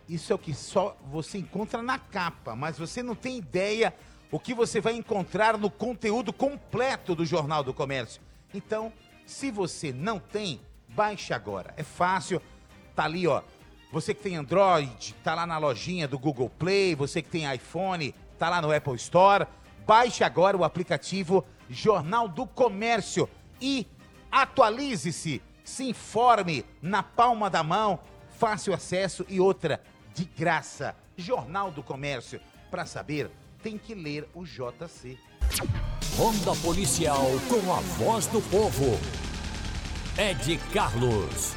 isso é o que só você encontra na capa, mas você não tem ideia o que você vai encontrar no conteúdo completo do Jornal do Comércio. Então, se você não tem, baixe agora. É fácil, tá ali, ó. Você que tem Android, tá lá na lojinha do Google Play, você que tem iPhone, tá lá no Apple Store. Baixe agora o aplicativo Jornal do Comércio e atualize-se, se informe na palma da mão, fácil acesso e outra, de graça. Jornal do Comércio. Para saber, tem que ler o JC. Ronda Policial com a voz do povo. Ed Carlos.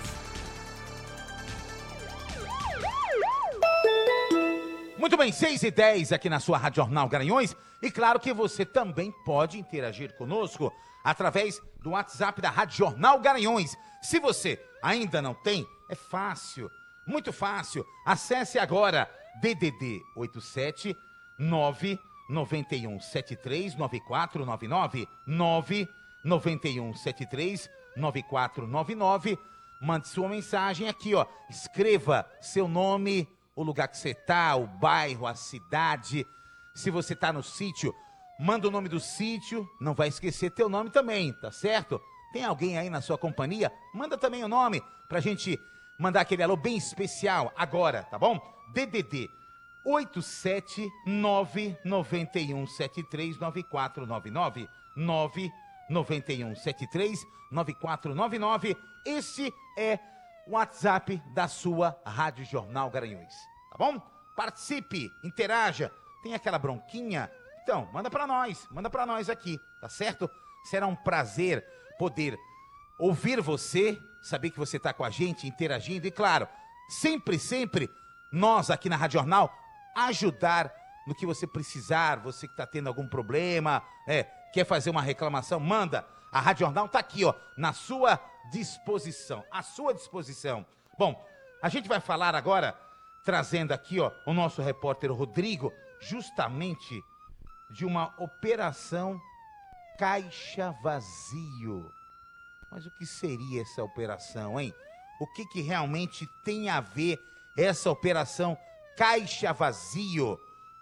Muito bem, 6h10 aqui na sua Rádio Jornal Garanhões. E claro que você também pode interagir conosco através do WhatsApp da Rádio Jornal Garanhões. Se você ainda não tem, é fácil, muito fácil. Acesse agora DDD 87 99173 9499 99173 9499. Mande sua mensagem aqui, ó. Escreva seu nome, o lugar que você tá, o bairro, a cidade. Se você tá no sítio, manda o nome do sítio, não vai esquecer teu nome também, tá certo? Tem alguém aí na sua companhia? Manda também o nome pra gente mandar aquele alô bem especial agora, tá bom? DDD 87991739499 991739499. Esse é o WhatsApp da sua Rádio Jornal Garanhões, tá bom? Participe, interaja, tem aquela bronquinha? Então, manda pra nós aqui, tá certo? Será um prazer poder ouvir você, saber que você tá com a gente, interagindo e, claro, sempre, nós aqui na Rádio Jornal, ajudar no que você precisar, você que tá tendo algum problema, quer fazer uma reclamação, manda. A Rádio Jornal tá aqui, ó, na sua disposição, à sua disposição. Bom, a gente vai falar agora, trazendo aqui, ó, o nosso repórter Rodrigo, justamente de uma operação Caixa Vazio. Mas o que seria essa operação, hein? O que realmente tem a ver essa operação Caixa Vazio?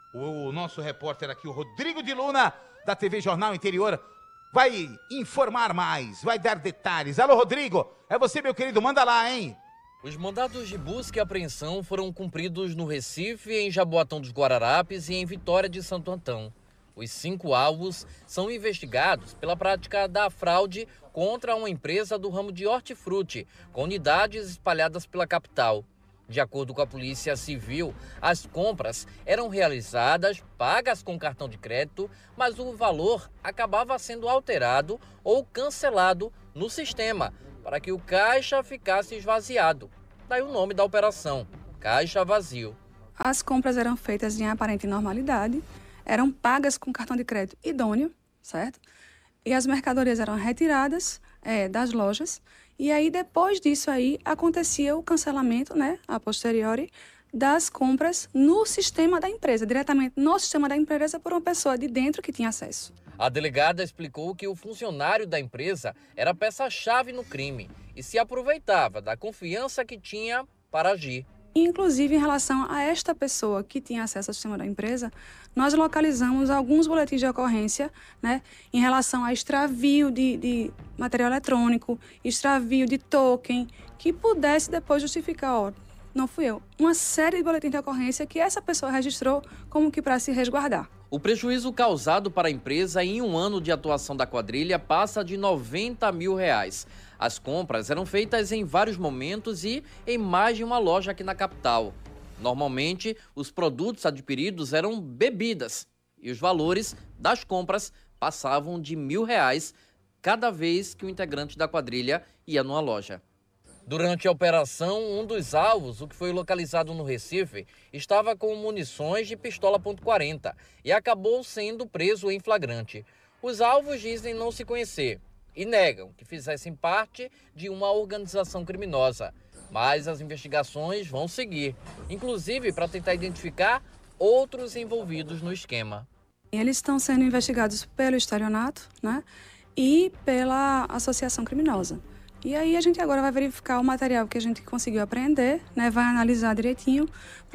O nosso repórter aqui, o Rodrigo de Luna, da TV Jornal Interior, vai informar mais, vai dar detalhes. Alô, Rodrigo, é você, meu querido, manda lá, hein? Os mandados de busca e apreensão foram cumpridos no Recife, em Jaboatão dos Guararapes e em Vitória de Santo Antão. Os 5 alvos são investigados pela prática da fraude contra uma empresa do ramo de hortifruti, com unidades espalhadas pela capital. De acordo com a Polícia Civil, as compras eram realizadas, pagas com cartão de crédito, mas o valor acabava sendo alterado ou cancelado no sistema, para que o caixa ficasse esvaziado. Daí o nome da operação, Caixa Vazio. As compras eram feitas em aparente normalidade, eram pagas com cartão de crédito idôneo, certo? E as mercadorias eram retiradas das lojas. E aí, depois disso aí, acontecia o cancelamento, né, a posteriori, das compras no sistema da empresa, diretamente no sistema da empresa por uma pessoa de dentro que tinha acesso. A delegada explicou que o funcionário da empresa era peça-chave no crime e se aproveitava da confiança que tinha para agir. Inclusive, em relação a esta pessoa que tinha acesso ao sistema da empresa, nós localizamos alguns boletins de ocorrência, né, em relação a extravio de material eletrônico, extravio de token, que pudesse depois justificar, ó, não fui eu. Uma série de boletins de ocorrência que essa pessoa registrou como que para se resguardar. O prejuízo causado para a empresa em um ano de atuação da quadrilha passa de R$90 mil. As compras eram feitas em vários momentos e em mais de uma loja aqui na capital. Normalmente, os produtos adquiridos eram bebidas e os valores das compras passavam de R$1.000 cada vez que o integrante da quadrilha ia numa loja. Durante a operação, um dos alvos, o que foi localizado no Recife, estava com munições de pistola .40 e acabou sendo preso em flagrante. Os alvos dizem não se conhecer e negam que fizessem parte de uma organização criminosa. Mas as investigações vão seguir, inclusive para tentar identificar outros envolvidos no esquema. Eles estão sendo investigados pelo estelionato, né, e pela associação criminosa. E aí a gente agora vai verificar o material que a gente conseguiu apreender, né, vai analisar direitinho